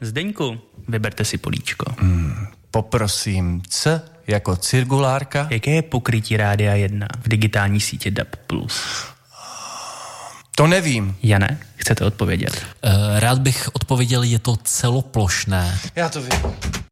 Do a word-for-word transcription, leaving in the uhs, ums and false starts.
Zdeňku, vyberte si políčko. Hmm, poprosím, C jako cirkulárka. Jaké je pokrytí Rádia jedna v digitální síti D A B plus? To nevím. Jane, chcete odpovědět? Uh, rád bych odpověděl, je to celoplošné. Já to vím.